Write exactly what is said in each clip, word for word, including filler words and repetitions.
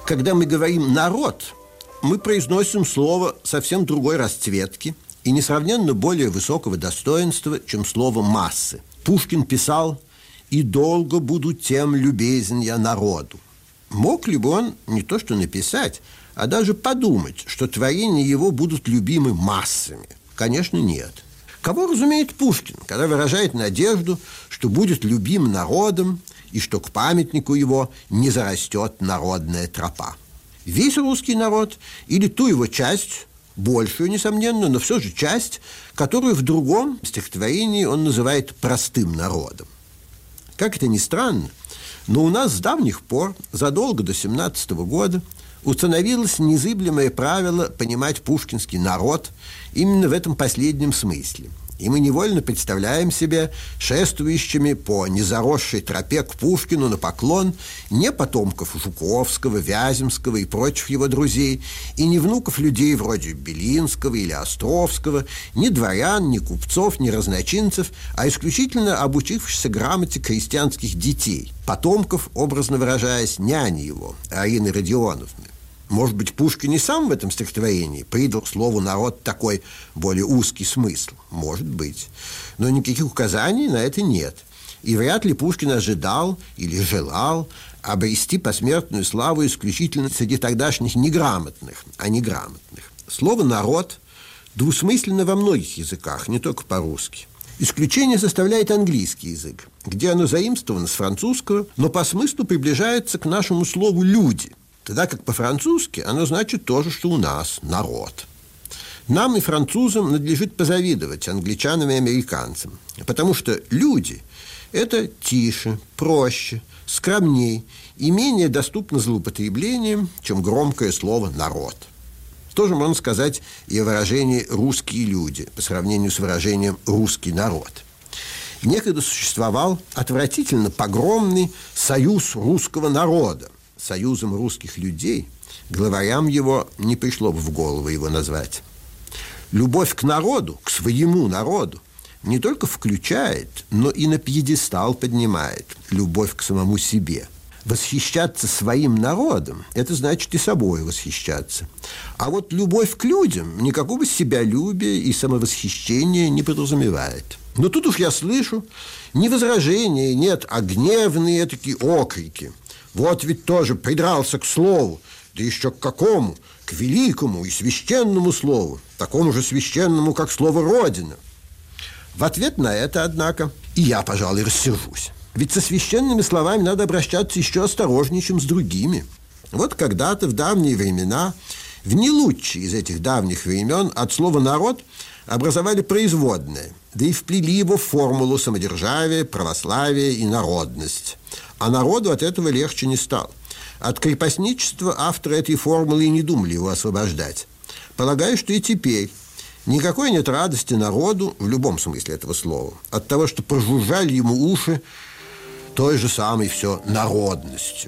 Когда мы говорим «народ», мы произносим слово совсем другой расцветки и несравненно более высокого достоинства, чем слово «массы». Пушкин писал: «И долго буду тем любезен я народу». Мог ли бы он не то что написать, а даже подумать, что творения его будут любимы массами? Конечно, нет. Кого разумеет Пушкин, когда выражает надежду, что будет любим народом и что к памятнику его не зарастет народная тропа? Весь русский народ или ту его часть, большую, несомненно, но все же часть, которую в другом стихотворении он называет простым народом. Как это ни странно, но у нас с давних пор, задолго до семнадцатого года, установилось незыблемое правило понимать пушкинский народ именно в этом последнем смысле. И мы невольно представляем себе шествующими по незаросшей тропе к Пушкину на поклон не потомков Жуковского, Вяземского и прочих его друзей, и не внуков людей вроде Белинского или Островского, ни дворян, ни купцов, ни разночинцев, а исключительно обучившихся грамоте крестьянских детей, потомков, образно выражаясь, няни его, Арины Родионовны. Может быть, Пушкин и сам в этом стихотворении придал слову «народ» такой более узкий смысл? Может быть. Но никаких указаний на это нет. И вряд ли Пушкин ожидал или желал обрести посмертную славу исключительно среди тогдашних неграмотных, а неграмотных. Слово «народ» двусмысленно во многих языках, не только по-русски. Исключение составляет английский язык, где оно заимствовано с французского, но по смыслу приближается к нашему слову «люди», тогда как по-французски оно значит то же, что у нас – народ. Нам и французам надлежит позавидовать англичанам и американцам, потому что люди – это тише, проще, скромней и менее доступно злоупотреблениям, чем громкое слово «народ». Тоже можно сказать и о выражении «русские люди» по сравнению с выражением «русский народ». Некогда существовал отвратительно погромный союз русского народа. Союзом русских людей главарям его не пришло бы в голову его назвать. Любовь к народу, к своему народу, не только включает, но и на пьедестал поднимает любовь к самому себе. Восхищаться своим народом – это значит и собой восхищаться. А вот любовь к людям никакого себялюбия и самовосхищения не подразумевает. Но тут уж я слышу не возражения, нет, а гневные такие окрики. Вот ведь тоже придрался к слову, да еще к какому? К великому и священному слову, такому же священному, как слово «Родина». В ответ на это, однако, и я, пожалуй, рассержусь. Ведь со священными словами надо обращаться еще осторожнее, чем с другими. Вот когда-то, в давние времена, в не лучшие из этих давних времен от слова «народ» образовали производное, да и вплели его в формулу самодержавия, православия и народность. А народу от этого легче не стало. От крепостничества авторы этой формулы и не думали его освобождать. Полагаю, что и теперь никакой нет радости народу, в любом смысле этого слова, от того, что прожужжали ему уши той же самой все народностью.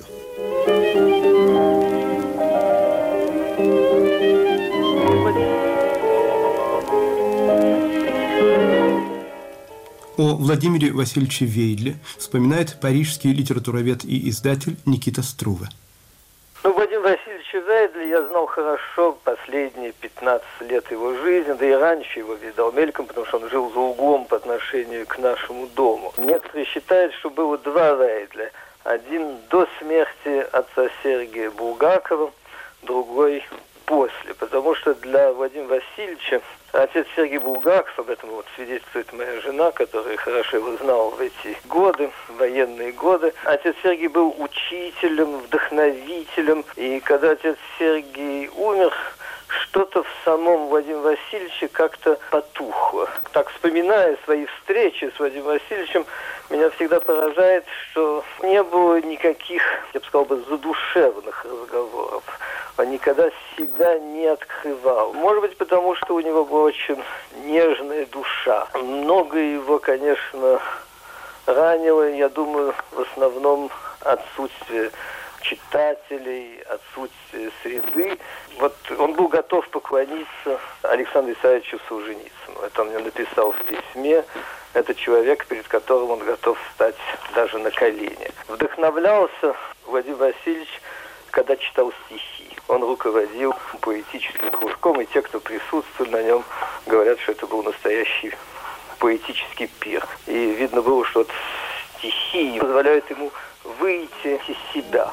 О Владимире Васильевиче Вейдле вспоминает парижский литературовед и издатель Никита Струве. Ну, Владимир Васильевич Вейдле я знал хорошо последние пятнадцать лет его жизни, да и раньше его видал мельком, потому что он жил за углом по отношению к нашему дому. Некоторые считают, что было два Вейдля. Один до смерти отца Сергия Булгакова, другой после, потому что для Владимира Васильевича отец Сергий Булгаков, об этом вот свидетельствует моя жена, которая хорошо его знала в эти годы, военные годы. Отец Сергий был учителем, вдохновителем, и когда отец Сергий умер, что-то в самом Владимире Васильевиче как-то потухло. Так, вспоминая свои встречи с Владимиром Васильевичем, меня всегда поражает, что не было никаких, я бы сказал бы, задушевных разговоров. Он никогда себя не открывал. Может быть, потому что у него была очень нежная душа. Многое его, конечно, ранило, я думаю, в основном отсутствие читателей, отсутствие среды. Вот он был готов поклониться Александру Исаевичу Солженицыну. Это он мне написал в письме. Это человек, перед которым он готов встать даже на колени. Вдохновлялся Владимир Васильевич когда читал стихи. Он руководил поэтическим кружком, и те, кто присутствовали на нем, говорят, что это был настоящий поэтический пир. И видно было, что вот стихи позволяют ему выйти из себя.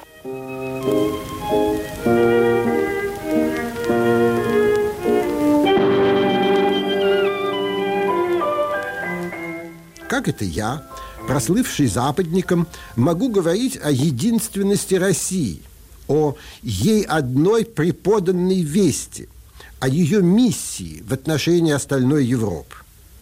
Как это я, прослывший западником, могу говорить о единственности России, о ей одной преподанной вести, о ее миссии в отношении остальной Европы?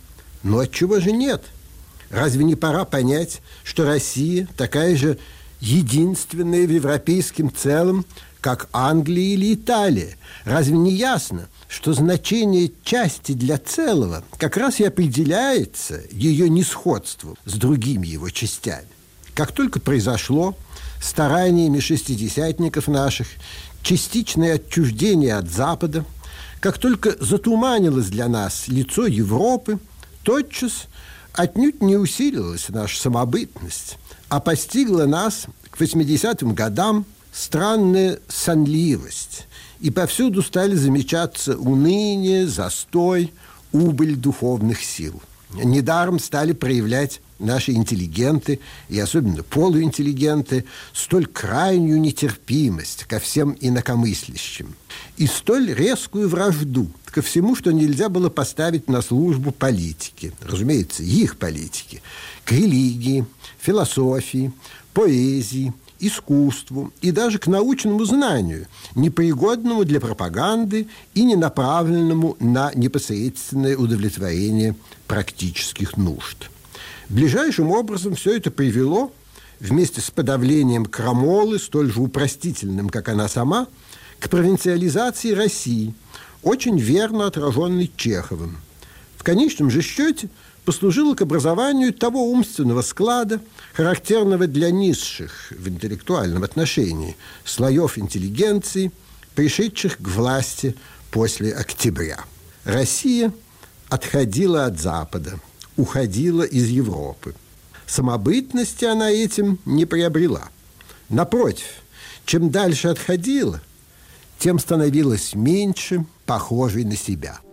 Но отчего же нет? Разве не пора понять, что Россия такая же единственная в европейском целом, как Англия или Италия? Разве не ясно, что значение части для целого как раз и определяется ее несходством с другими его частями? Как только произошло стараниями шестидесятников наших частичное отчуждение от Запада, как только затуманилось для нас лицо Европы, тотчас отнюдь не усилилась наша самобытность, а постигла нас к восьмидесятым годам странная сонливость, и повсюду стали замечаться уныние, застой, убыль духовных сил. Недаром стали проявлять наши интеллигенты, и особенно полуинтеллигенты, столь крайнюю нетерпимость ко всем инакомыслящим и столь резкую вражду ко всему, что нельзя было поставить на службу политики, разумеется, их политики, к религии, философии, поэзии, искусству и даже к научному знанию, непригодному для пропаганды и не направленному на непосредственное удовлетворение практических нужд. Ближайшим образом все это привело, вместе с подавлением крамолы, столь же упростительным, как она сама, к провинциализации России, очень верно отраженной Чеховым. В конечном же счете послужило к образованию того умственного склада, характерного для низших в интеллектуальном отношении слоев интеллигенции, пришедших к власти после октября. Россия отходила от Запада, уходила из Европы. Самобытности она этим не приобрела. Напротив, чем дальше отходила, тем становилась меньше похожей на себя.